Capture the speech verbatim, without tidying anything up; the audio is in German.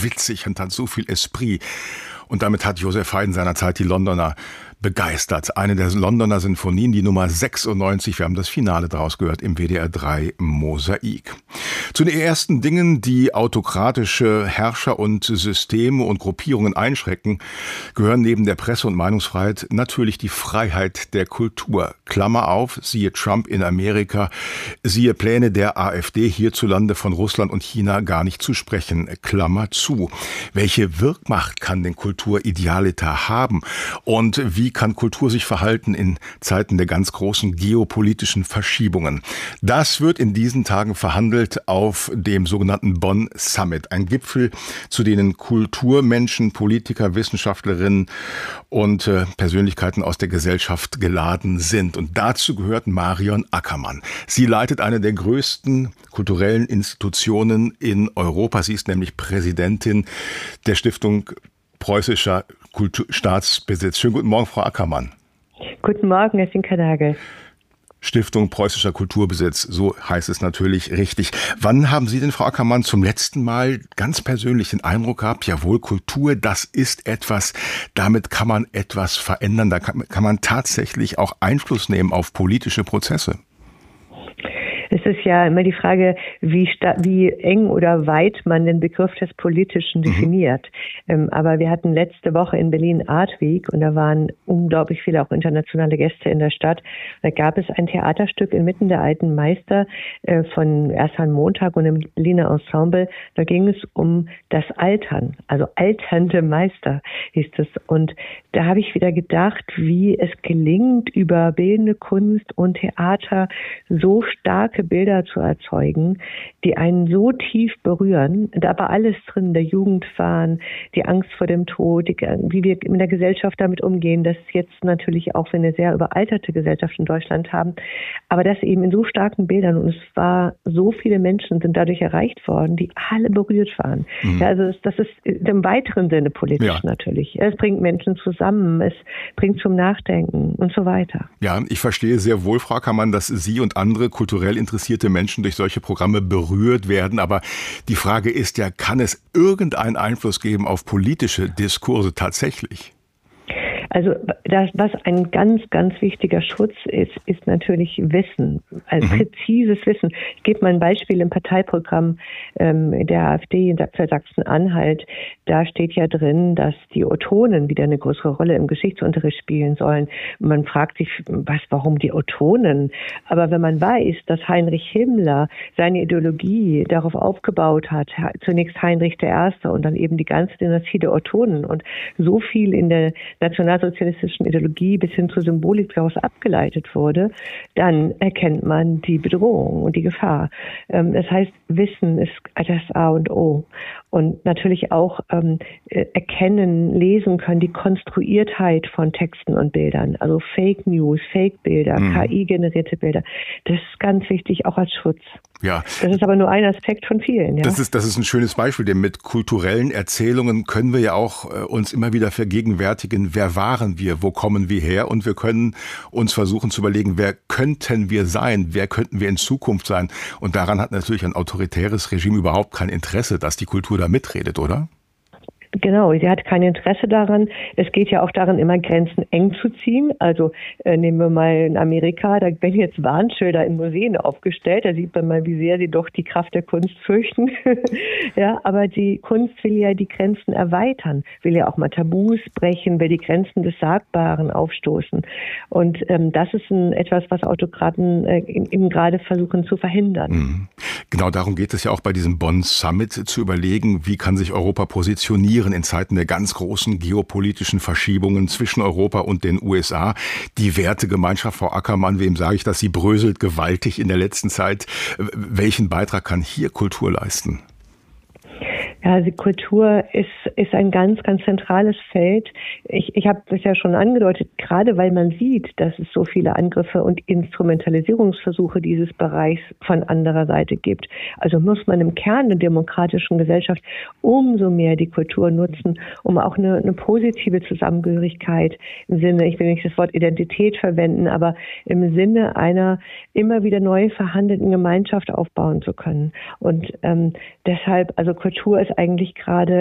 witzig und hat so viel Esprit. Und damit hat Joseph Haydn seinerzeit die Londoner begeistert. Eine der Londoner Sinfonien, die Nummer sechsundneunzig, wir haben das Finale daraus gehört im W D R drei Mosaik. Zu den ersten Dingen, die autokratische Herrscher und Systeme und Gruppierungen einschränken, gehören neben der Presse- und Meinungsfreiheit natürlich die Freiheit der Kultur. Klammer auf, siehe Trump in Amerika, siehe Pläne der AfD hierzulande von Russland und China gar nicht zu sprechen, Klammer zu. Welche Wirkmacht kann denn Kulturidealita haben? Und wie kann Kultur sich verhalten in Zeiten der ganz großen geopolitischen Verschiebungen? Das wird in diesen Tagen verhandelt auf dem sogenannten Bonn Summit. Ein Gipfel, zu denen Kulturmenschen, Politiker, Wissenschaftlerinnen und äh, Persönlichkeiten aus der Gesellschaft geladen sind. Und dazu gehört Marion Ackermann. Sie leitet eine der größten kulturellen Institutionen in Europa. Sie ist nämlich Präsidentin der Stiftung Preußischer Kultur- Staatsbesitz. Schönen guten Morgen, Frau Ackermann. Guten Morgen, Herr Sinkernagel. Stiftung Preußischer Kulturbesitz, so heißt es natürlich richtig. Wann haben Sie denn, Frau Ackermann, zum letzten Mal ganz persönlich den Eindruck gehabt, jawohl, Kultur, das ist etwas, damit kann man etwas verändern, da kann, kann man tatsächlich auch Einfluss nehmen auf politische Prozesse? Es ist ja immer die Frage, wie, sta- wie eng oder weit man den Begriff des Politischen definiert. Mhm. Ähm, aber wir hatten letzte Woche in Berlin Art Week und da waren unglaublich viele auch internationale Gäste in der Stadt. Da gab es ein Theaterstück inmitten der alten Meister äh, von Ersan Montag und dem Berliner Ensemble. Da ging es um das Altern, also alternde Meister hieß es. Und da habe ich wieder gedacht, wie es gelingt, über bildende Kunst und Theater so starke Bilder zu erzeugen, die einen so tief berühren. Da war alles drin, der Jugendwahn, die Angst vor dem Tod, die, wie wir in der Gesellschaft damit umgehen, das jetzt natürlich auch wir eine sehr überalterte Gesellschaft in Deutschland haben, aber das eben in so starken Bildern und es war, so viele Menschen sind dadurch erreicht worden, die alle berührt waren. Mhm. Ja, also das ist im weiteren Sinne politisch ja. natürlich. Es bringt Menschen zusammen, es bringt zum Nachdenken und so weiter. Ja, ich verstehe sehr wohl, Frau Ackermann, dass Sie und andere kulturell interessierte Menschen durch solche Programme berührt werden. Aber die Frage ist ja, kann es irgendeinen Einfluss geben auf politische Diskurse tatsächlich? Also das, was ein ganz, ganz wichtiger Schutz ist, ist natürlich Wissen, also mhm. präzises Wissen. Ich gebe mal ein Beispiel im Parteiprogramm ähm, der AfD für Sachsen-Anhalt. Da steht ja drin, dass die Ottonen wieder eine größere Rolle im Geschichtsunterricht spielen sollen. Man fragt sich, was, warum die Ottonen? Aber wenn man weiß, dass Heinrich Himmler seine Ideologie darauf aufgebaut hat, zunächst Heinrich der Erste und dann eben die ganze Dynastie der Ottonen und so viel in der National sozialistischen Ideologie bis hin zur Symbolik daraus abgeleitet wurde, dann erkennt man die Bedrohung und die Gefahr. Das heißt, Wissen ist das A und O. Und natürlich auch ähm, erkennen, lesen können die Konstruiertheit von Texten und Bildern. Also Fake News, Fake-Bilder, mhm. K I-generierte Bilder. Das ist ganz wichtig, auch als Schutz. Ja. Das ist aber nur ein Aspekt von vielen. Ja? Das ist, das ist ein schönes Beispiel, denn mit kulturellen Erzählungen können wir ja auch äh, uns immer wieder vergegenwärtigen, wer waren wir, wo kommen wir her? Und wir können uns versuchen zu überlegen, wer könnten wir sein, wer könnten wir in Zukunft sein? Und daran hat natürlich ein autoritäres Regime überhaupt kein Interesse, dass die Kultur da mitredet, oder? Genau, sie hat kein Interesse daran. Es geht ja auch daran, immer Grenzen eng zu ziehen. Also äh, nehmen wir mal in Amerika, da werden jetzt Warnschilder in Museen aufgestellt. Da sieht man mal, wie sehr sie doch die Kraft der Kunst fürchten. Ja, aber die Kunst will ja die Grenzen erweitern, will ja auch mal Tabus brechen, will die Grenzen des Sagbaren aufstoßen. Und ähm, das ist ein, etwas, was Autokraten äh, eben gerade versuchen zu verhindern. Mhm. Genau darum geht es ja auch bei diesem Bonn Summit, zu überlegen, wie kann sich Europa positionieren in Zeiten der ganz großen geopolitischen Verschiebungen zwischen Europa und den U S A. Die Wertegemeinschaft, Frau Ackermann, wem sage ich das? Sie bröselt gewaltig in der letzten Zeit. Welchen Beitrag kann hier Kultur leisten? Ja, die Kultur ist ist ein ganz, ganz zentrales Feld. Ich, ich habe das ja schon angedeutet, gerade weil man sieht, dass es so viele Angriffe und Instrumentalisierungsversuche dieses Bereichs von anderer Seite gibt. Also muss man im Kern der demokratischen Gesellschaft umso mehr die Kultur nutzen, um auch eine, eine positive Zusammengehörigkeit im Sinne, ich will nicht das Wort Identität verwenden, aber im Sinne einer immer wieder neu verhandelten Gemeinschaft aufbauen zu können. Und ähm, deshalb, also Kultur ist eigentlich gerade